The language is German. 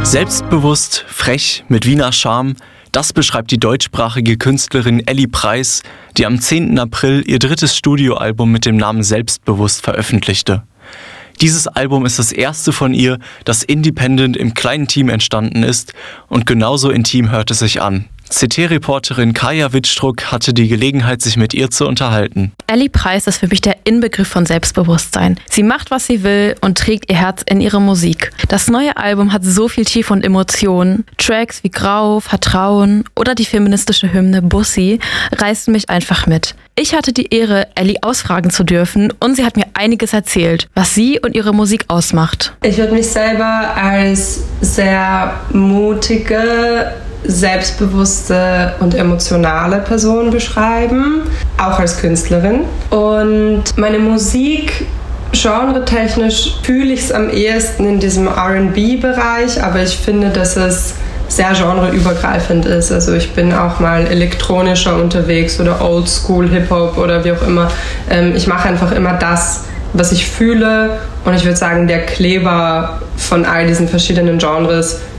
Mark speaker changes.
Speaker 1: Selbstbewusst, frech, mit Wiener Charme, das beschreibt die deutschsprachige Künstlerin Elli Preis, die am 10. April ihr drittes Studioalbum mit dem Namen Selbstbewusst veröffentlichte. Dieses Album ist das erste von ihr, das independent im kleinen Team entstanden ist, und genauso intim hört es sich an. CT-Reporterin Kaya Wittstruck hatte die Gelegenheit, sich mit ihr zu unterhalten.
Speaker 2: Elli Preis ist für mich der Inbegriff von Selbstbewusstsein. Sie macht, was sie will und trägt ihr Herz in ihre Musik. Das neue Album hat so viel Tiefe und Emotionen. Tracks wie Grau, Vertrauen oder die feministische Hymne Bussi reißen mich einfach mit. Ich hatte die Ehre, Elli ausfragen zu dürfen, und sie hat mir einiges erzählt, was sie und ihre Musik ausmacht.
Speaker 3: Ich würde mich selber als sehr mutige, selbstbewusste und emotionale Person beschreiben, auch als Künstlerin. Und meine Musik, genretechnisch fühle ich es am ehesten in diesem R&B-Bereich, aber ich finde, dass es sehr genreübergreifend ist. Also ich bin auch mal elektronischer unterwegs oder Oldschool, Hip-Hop oder wie auch immer. Ich mache einfach immer das, was ich fühle, und ich würde sagen, der Kleber von all diesen verschiedenen Genres